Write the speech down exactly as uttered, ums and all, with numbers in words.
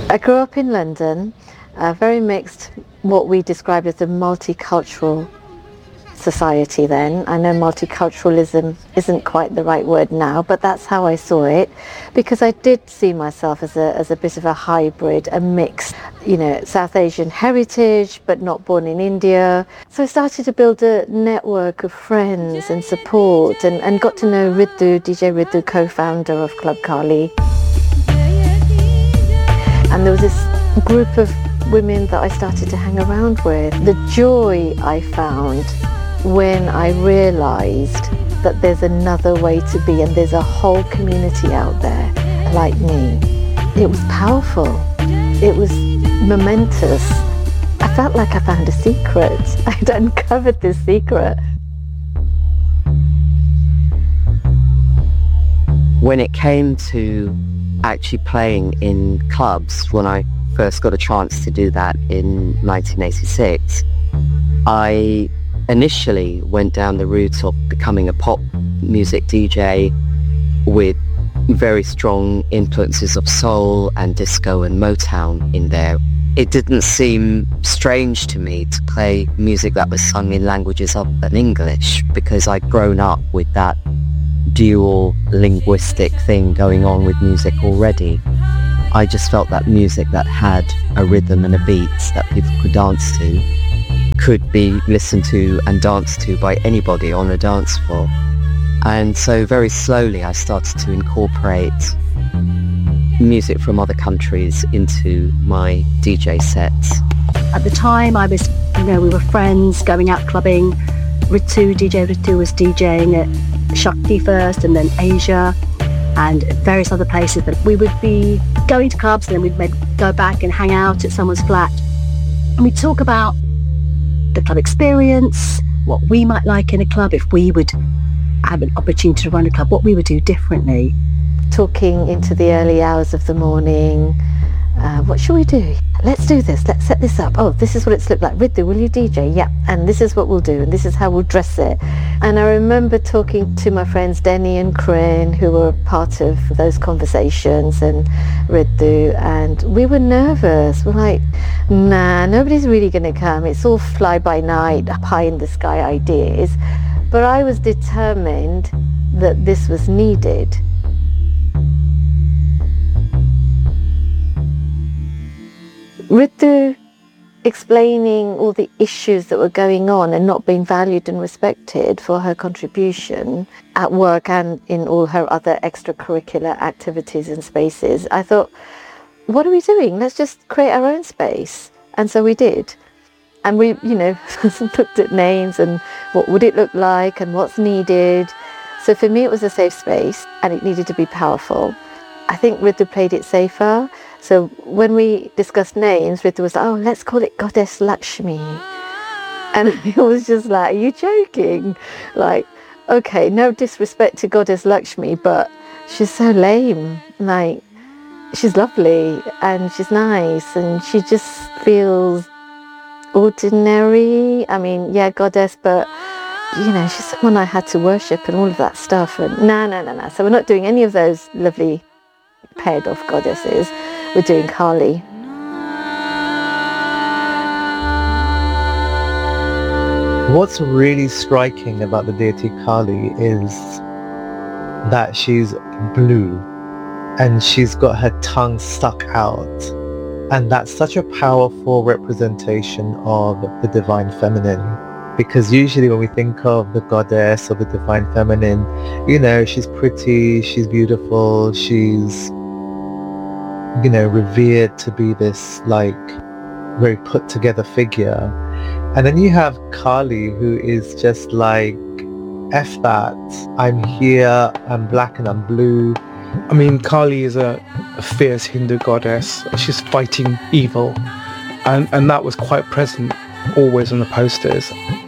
I grew up in London, uh, very mixed, what we described as a multicultural society then. I know multiculturalism isn't quite the right word now, but that's how I saw it, because I did see myself as a, as a bit of a hybrid, a mix, you know, South Asian heritage, but not born in India. So I started to build a network of friends and support, and, and got to know Ritu, D J Ritu, co-founder of Club Kali. And there was this group of women that I started to hang around with. The joy I found when I realised that there's another way to be and there's a whole community out there like me. It was powerful. It was momentous. I felt like I found a secret. I'd uncovered this secret. When it came to actually playing in clubs, when I first got a chance to do that in nineteen eighty-six, I initially went down the route of becoming a pop music D J with very strong influences of soul and disco and Motown in there. It didn't seem strange to me to play music that was sung in languages other than English, because I'd grown up with that dual linguistic thing going on with music already. I just felt that music that had a rhythm and a beat that people could dance to could be listened to and danced to by anybody on a dance floor. And so very slowly I started to incorporate music from other countries into my D J sets. At the time I was, you know, we were friends going out clubbing. Ritu, D J Ritu was DJing at Shakti first and then Asia and various other places. But we would be going to clubs and then we'd maybe go back and hang out at someone's flat. And we'd talk about the club experience, what we might like in a club if we would have an opportunity to run a club, what we would do differently. Talking into the early hours of the morning. Uh, what should we do? Let's do this. Let's set this up. Oh, this is what it's looked like. Ritu, will you D J? Yeah. And this is what we'll do. And this is how we'll dress it. And I remember talking to my friends Denny and Corinne, who were part of those conversations, and Ritu, and we were nervous. We're like, nah, nobody's really going to come. It's all fly-by-night, pie in the sky ideas. But I was determined that this was needed. Ritu explaining all the issues that were going on and not being valued and respected for her contribution at work and in all her other extracurricular activities and spaces. I thought, what are we doing? Let's just create our own space. And so we did. And we, you know, looked at names and what would it look like and what's needed. So for me, it was a safe space and it needed to be powerful. I think Ritu played it safer. So when we discussed names, Ritu was like, oh, let's call it Goddess Lakshmi. And it was just like, are you joking? Like, okay, no disrespect to Goddess Lakshmi, but she's so lame. Like, she's lovely and she's nice and she just feels ordinary. I mean, yeah, goddess, but you know, she's someone I had to worship and all of that stuff. And no, no, no, no. So we're not doing any of those lovely paired off goddesses. We're doing Kali. What's really striking about the deity Kali is that she's blue and she's got her tongue stuck out. And that's such a powerful representation of the divine feminine. Because usually when we think of the goddess or the divine feminine, you know, she's pretty, she's beautiful, she's, you know, revered to be this like very put together figure. And then you have Kali, who is just like, F that, I'm here, I'm black and I'm blue. I mean, Kali is a, a fierce Hindu goddess. She's fighting evil. And, and that was quite present always on the posters.